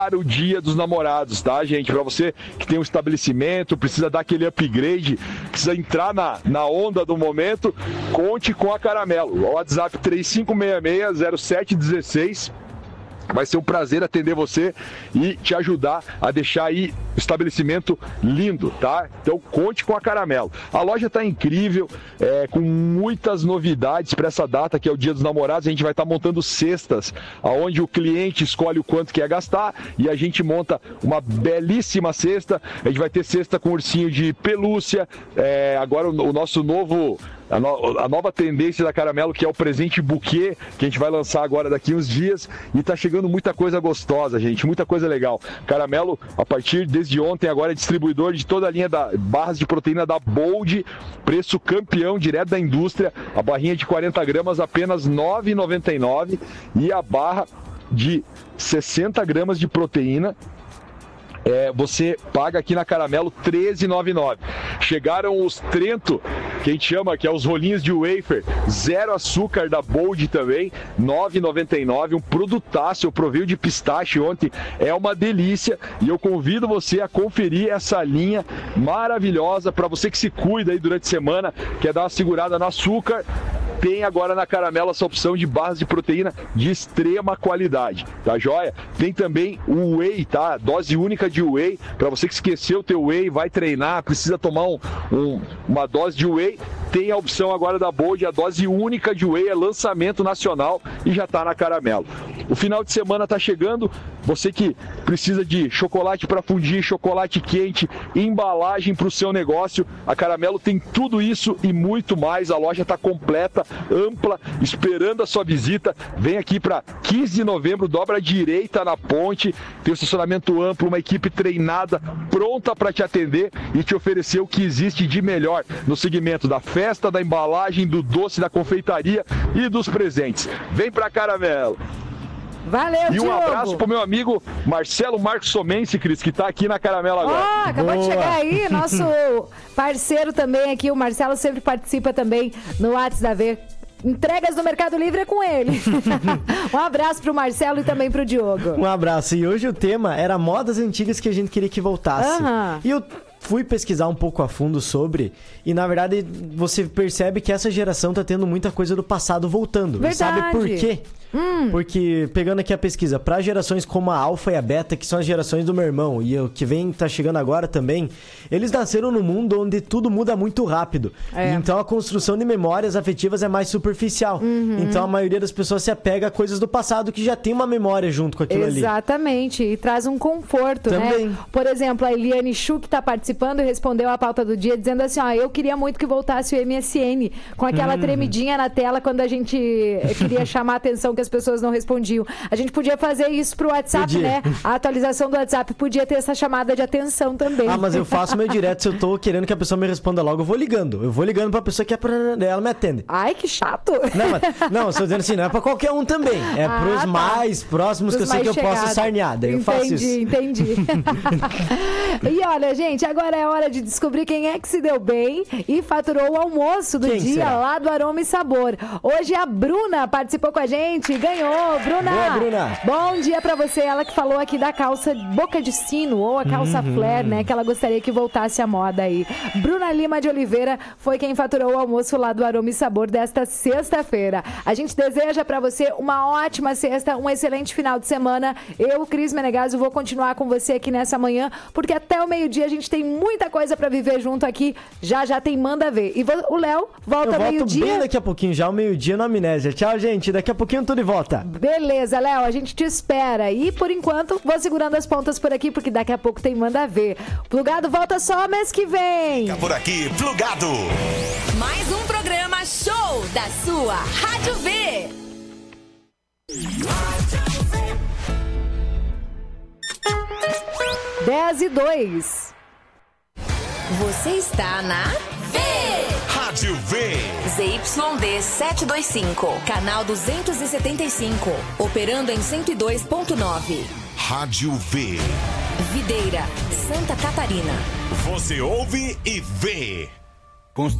o Dia dos Namorados, tá, gente? Para você que tem um estabelecimento, precisa dar aquele upgrade, precisa entrar na onda do momento, conte com a Caramelo. O WhatsApp 3566-0716. Vai ser um prazer atender você e te ajudar a deixar aí o estabelecimento lindo, tá? Então conte com a Caramelo. A loja tá incrível, com muitas novidades para essa data, que é o Dia dos Namorados. A gente vai estar montando cestas, onde o cliente escolhe o quanto quer gastar e a gente monta uma belíssima cesta. A gente vai ter cesta com ursinho de pelúcia, agora o nosso novo... A nova tendência da Caramelo, que é o presente buquê, que a gente vai lançar agora daqui uns dias, e tá chegando muita coisa gostosa, gente, muita coisa legal. Caramelo, a partir desde ontem, agora é distribuidor de toda a linha da barras de proteína da Bold, preço campeão, direto da indústria, a barrinha de 40 gramas apenas R$ 9,99 e a barra de 60 gramas de proteína, você paga aqui na Caramelo R$ 13,99. Chegaram os Trento, que a gente chama, que é os rolinhos de wafer, zero açúcar da Bold também, R$ 9,99, um produtaço. Eu provei o de pistache ontem, é uma delícia, e eu convido você a conferir essa linha maravilhosa, para você que se cuida aí durante a semana, quer dar uma segurada no açúcar. Tem agora na Caramelo essa opção de barras de proteína de extrema qualidade, tá joia? Tem também o whey, tá? Dose única de whey, para você que esqueceu o teu whey, vai treinar, precisa tomar uma dose de whey, tem a opção agora da Bold, a dose única de whey, é lançamento nacional e já tá na Caramelo. O final de semana tá chegando, você que precisa de chocolate para fundir, chocolate quente, embalagem para o seu negócio, a Caramelo tem tudo isso e muito mais. A loja tá completa, ampla, esperando a sua visita. Vem aqui para 15 de novembro, dobra à direita na ponte, tem um estacionamento amplo, uma equipe treinada, pronta para te atender e te oferecer o que existe de melhor no segmento da festa, da embalagem, do doce, da confeitaria e dos presentes. Vem para Caramelo. Valeu, e um Diogo. Abraço pro meu amigo Marcelo Marcos Somense, Cris, que tá aqui na Caramelo agora. Acabou de chegar aí, nosso parceiro também aqui, o Marcelo sempre participa também no WhatsApp da V. Entregas no Mercado Livre é com ele. Um abraço pro Marcelo e também pro Diogo. Um abraço. E hoje o tema era modas antigas que a gente queria que voltasse. E eu fui pesquisar um pouco a fundo sobre, e na verdade você percebe que essa geração tá tendo muita coisa do passado voltando. Verdade. E sabe por quê? Porque, pegando aqui a pesquisa, para gerações como a Alpha e a Beta, que são as gerações do meu irmão, e o que tá chegando agora também, eles nasceram num mundo onde tudo muda muito rápido. Então a construção de memórias afetivas é mais superficial. Então a maioria das pessoas se apega a coisas do passado que já tem uma memória junto com aquilo ali. Exatamente, e traz um conforto, também, né? Por exemplo, a Eliane Chu, que tá participando e respondeu a pauta do dia, dizendo assim, eu queria muito que voltasse o MSN, com aquela tremidinha na tela quando a gente queria chamar a atenção que as pessoas não respondiam. A gente podia fazer isso pro WhatsApp, né? A atualização do WhatsApp podia ter essa chamada de atenção também. Mas eu faço meu direto, se eu tô querendo que a pessoa me responda logo, eu vou ligando pra pessoa que ela me atende. Ai, que chato! Não, eu estou dizendo assim, não é pra qualquer um também. É pros mais próximos, que eu sei que eu posso sarnear. Daí eu faço isso. Entendi. E olha, gente, agora é hora de descobrir quem é que se deu bem e faturou o almoço do dia lá do Aroma e Sabor. Hoje a Bruna participou com a gente. Ganhou, Bruna! Boa, Bruna! Bom dia pra você, ela que falou aqui da calça boca de sino ou a calça flare, né, que ela gostaria que voltasse à moda aí. Bruna Lima de Oliveira foi quem faturou o almoço lá do Aroma e Sabor desta sexta-feira. A gente deseja pra você uma ótima sexta, um excelente final de semana. Eu, Cris Menegaso, vou continuar com você aqui nessa manhã, porque até o meio-dia a gente tem muita coisa pra viver junto aqui. Já tem Manda Ver. E o Léo volta ao meio-dia. Bem daqui a pouquinho, já o meio-dia na Amnésia. Tchau, gente. Daqui a pouquinho tudo de volta. Beleza, Léo, a gente te espera. E por enquanto, vou segurando as pontas por aqui, porque daqui a pouco tem Manda Ver. Plugado volta só mês que vem. Fica por aqui, Plugado. Mais um programa show da sua Rádio V. 10:02. Você está na V. Rádio V. ZYD 725, canal 275, operando em 102.9. Rádio V. Videira, Santa Catarina. Você ouve e vê.